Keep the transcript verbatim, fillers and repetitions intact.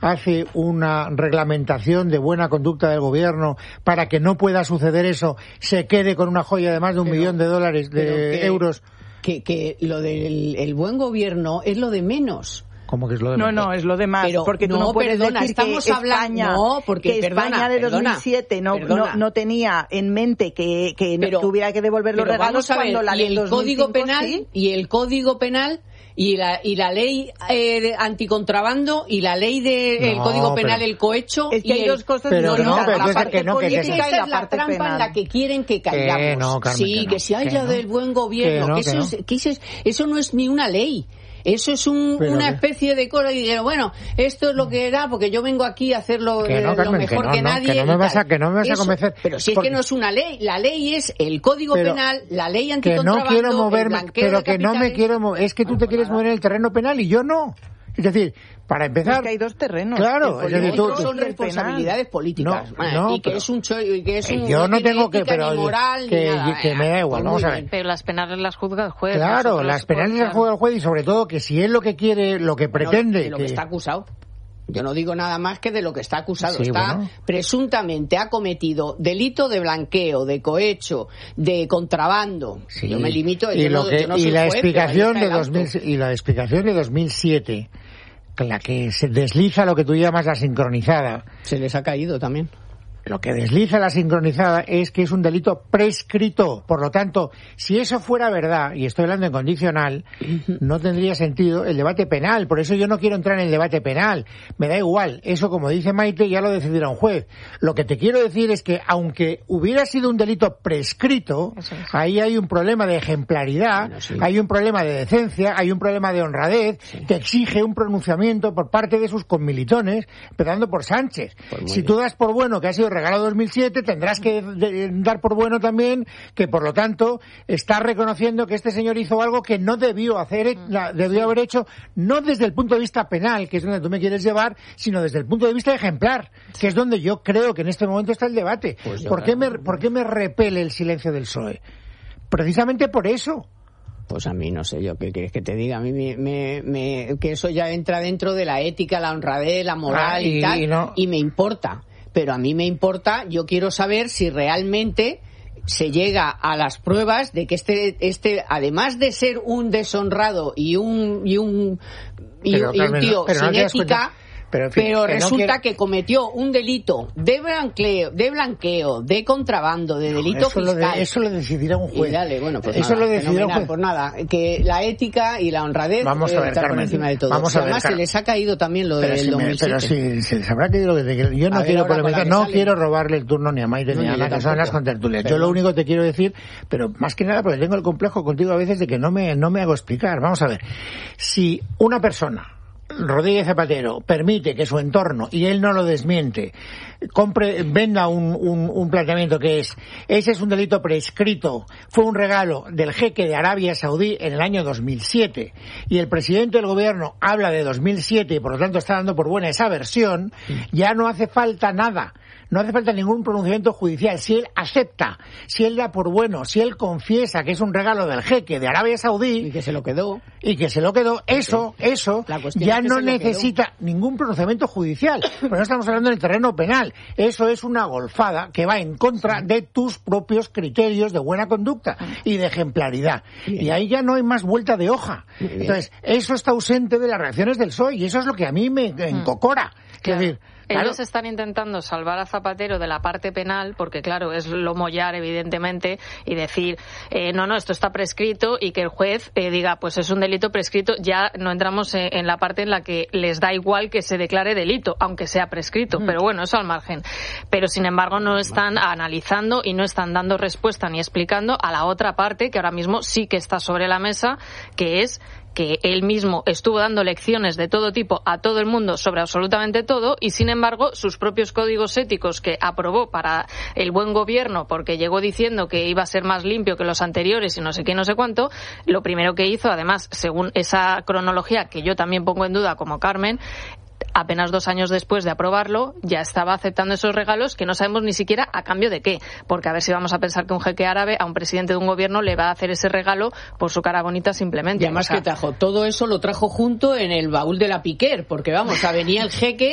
hace una reglamentación de buena conducta del gobierno para que no pueda suceder eso, se quede con una joya de más de un pero, millón de dólares, de que, euros. Que, que lo del el buen gobierno es lo de menos. ¿Cómo que es lo de no, menos? no, es lo de más. Pero, porque tú no, no puedes perdona, decir estamos que hablando, España, no, porque, que perdona, España de perdona, dos mil siete no, no, no tenía en mente que, que pero, tuviera que devolver los regalos ver, cuando la ley el dos mil cinco, Código Penal ¿sí? y el Código Penal y la y la ley eh, de anticontrabando y la ley del de, no, Código Penal, pero, el cohecho es que y hay el, dos cosas pero no, no, no, no, la parte que no, que, política que, esa que, es la trampa penal. en la que quieren que caigamos. Que no, Carmen, sí, que, que no, si hay que la no. del buen gobierno, que, no, que, eso que, no. es, que eso, es, eso no es ni una ley. Eso es un, una que... especie de cosa y dijeron, bueno, esto es lo que era porque yo vengo aquí a hacerlo que no, lo Carmen, mejor que, no, que no, nadie. Que no me vas a, que no me vas eso, a convencer. Pero si es porque... que no es una ley, la ley es el Código pero, Penal, la ley que anticontrabando, no quiero moverme, el blanqueo pero de que no me quiero mover. Es que tú te quieres mover en el terreno penal y yo no. Es decir, para empezar... Es que hay dos terrenos. Claro, es decir, tú, son responsabilidades políticas. No, no, y que pero, es un... Cho y que es un yo no, no tengo que... pero moral, que, nada, que me da igual, pues vamos a ver. Pero las penales las juzga el juez. Claro, las penales las juzga el juez y sobre todo que si es lo que quiere, lo que pretende... Bueno, de lo que, que está acusado. Yo no digo nada más que de lo que está acusado. Sí, está bueno. presuntamente ha cometido delito de blanqueo, de cohecho, de contrabando. Sí. Yo me limito a y, yo lo no, que, yo no y soy la juez, explicación de dos mil, auto. y la explicación de dos mil siete, la que se desliza lo que tú llamas la sincronizada. Se les ha caído también. Lo que desliza la sincronizada es que es un delito prescrito. Por lo tanto, si eso fuera verdad, y estoy hablando en condicional, no tendría sentido el debate penal. Por eso yo no quiero entrar en el debate penal. Me da igual. Eso, como dice Maite, ya lo decidirá un juez. Lo que te quiero decir es que, aunque hubiera sido un delito prescrito, es. ahí hay un problema de ejemplaridad, bueno, sí. hay un problema de decencia, hay un problema de honradez, sí. que exige un pronunciamiento por parte de sus conmilitones, empezando por Sánchez. Pues si bien. tú das por bueno que ha sido regalo dos mil siete, tendrás que de, dar por bueno también que, por lo tanto, está reconociendo que este señor hizo algo que no debió hacer, debió haber hecho, no desde el punto de vista penal, que es donde tú me quieres llevar, sino desde el punto de vista ejemplar, que es donde yo creo que en este momento está el debate. Pues ¿Por qué me, ¿Por qué me repele el silencio del P S O E? Precisamente por eso. Pues a mí no sé yo qué quieres que te diga. A mí me, me, me, que eso ya entra dentro de la ética, la honradez, la moral ah, y, y tal, y, no. y me importa. Pero a mí me importa, yo quiero saber si realmente se llega a las pruebas de que este, este además de ser un deshonrado y un y un, y, pero, y un tío pero sin no ética, pero, en fin, pero que resulta no quiero... que cometió un delito de blanqueo, de blanqueo, de contrabando, de delito no, eso fiscal. Lo de, eso lo decidirá un juez. Y dale, bueno, pues eso nada, lo decidirá un juez. Pues nada, que la ética y la honradez vamos a ver, están Carmen, por encima de todo. Vamos a ver, además Carmen. se les ha caído también lo pero del si dos mil siete. Me, pero si se les habrá caído lo que te, yo no a quiero polemizar, no sale. quiero robarle el turno ni a Maite no, ni a Ana, que son las contertulias. Yo lo único que te quiero decir, pero más que nada porque tengo el complejo contigo a veces de que no me no me hago explicar. Vamos a ver, si una persona Rodríguez Zapatero permite que su entorno, y él no lo desmiente, compre, venda un, un, un planteamiento que es, ese es un delito prescrito, fue un regalo del jeque de Arabia Saudí en el año dos mil siete, y el presidente del gobierno habla de dos mil siete y por lo tanto está dando por buena esa versión, ya no hace falta nada. No hace falta ningún pronunciamiento judicial. Si él acepta, si él da por bueno, si él confiesa que es un regalo del jeque de Arabia Saudí... Y que se lo quedó. Y que se lo quedó. Eso, eso, ya es que no necesita quedó. ningún pronunciamiento judicial. Porque no estamos hablando del terreno penal. Eso es una golfada que va en contra de tus propios criterios de buena conducta y de ejemplaridad. Bien. Y ahí ya no hay más vuelta de hoja. Bien. Entonces, eso está ausente de las reacciones del P S O E y eso es lo que a mí me encocora. Claro. Es decir, claro. Ellos están intentando salvar a Zapatero de la parte penal, porque claro, es lo mollar evidentemente y decir, eh, no, no, esto está prescrito y que el juez eh, diga, pues es un delito prescrito, ya no entramos en, en la parte en la que les da igual que se declare delito, aunque sea prescrito, mm. pero bueno, eso al margen. Pero sin embargo no están analizando y no están dando respuesta ni explicando a la otra parte que ahora mismo sí que está sobre la mesa, que es que él mismo estuvo dando lecciones de todo tipo a todo el mundo sobre absolutamente todo y sin embargo sus propios códigos éticos que aprobó para el buen gobierno porque llegó diciendo que iba a ser más limpio que los anteriores y no sé qué, no sé cuánto, lo primero que hizo, además, según esa cronología que yo también pongo en duda como Carmen, apenas dos años después de aprobarlo, ya estaba aceptando esos regalos que no sabemos ni siquiera a cambio de qué. Porque a ver si vamos a pensar que un jeque árabe a un presidente de un gobierno le va a hacer ese regalo por su cara bonita simplemente. Y además o sea, que trajo todo eso, lo trajo junto en el baúl de la Piquer, porque vamos, a venía el jeque